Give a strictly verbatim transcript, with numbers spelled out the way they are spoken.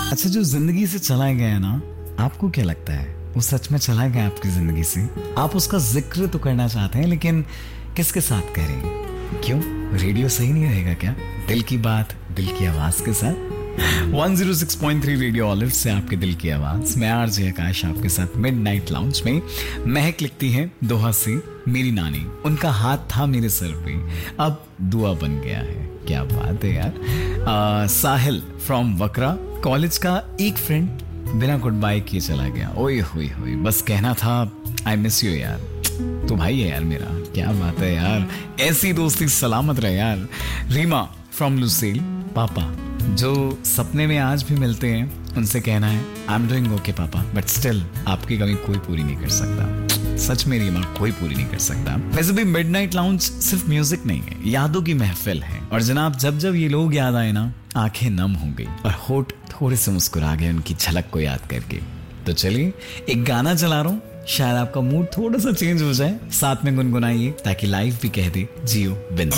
अच्छा, जो जिंदगी से चला गया है ना, आपको क्या लगता है वो सच में चला गया आपकी जिंदगी से? आप उसका जिक्र तो करना चाहते हैं, लेकिन किसके साथ करें? क्यों, रेडियो सही नहीं रहेगा क्या? दिल की बात दिल की आवाज के साथ एक सौ छह पॉइंट तीन रेडियो ऑलिव से आपके दिल की आवाज। मैं आरजे आकाश आपके साथ मिडनाइट लाउंज में। महक लिखती है दोहा से, मेरी नानी, उनका हाथ था मेरे सर पे, अब दुआ बन गया है। क्या बात है यार। आ, साहिल फ्रॉम वकरा, कॉलेज का एक फ्रेंड बिना गुड बाय किए चला गया। ओए होए होए, बस कहना था आई मिस यू यार, तो भाई है यार मेरा। क्या बात है यार, ऐसी दोस्ती सलामत रहे यार। रीमा फ्रॉम लुसेल, पापा जो सपने में आज भी मिलते हैं उनसे कहना है आई एम डूइंग ओके पापा, बट स्टिल आपकी कमी कोई पूरी नहीं कर सकता। सच में रीमा, कोई पूरी नहीं कर सकता। वैसे भी मिडनाइट लाउंज सिर्फ म्यूजिक नहीं है, यादों की महफिल है। और जनाब, जब जब ये लोग याद आए ना, आंखें नम हो गई और होठ थोड़े से मुस्कुरा गए उनकी झलक को याद करके। तो चलिए एक गाना चला रहा हूँ, शायद आपका मूड थोड़ा सा चेंज हो जाए। साथ में गुनगुनाइए ताकि लाइफ भी कह दे जियो बिंदास।